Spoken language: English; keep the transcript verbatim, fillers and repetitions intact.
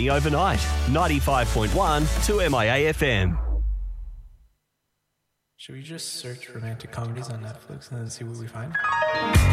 Sydney overnight. ninety-five point one to M I A F M. Should we just search romantic comedies on Netflix and then see what we find?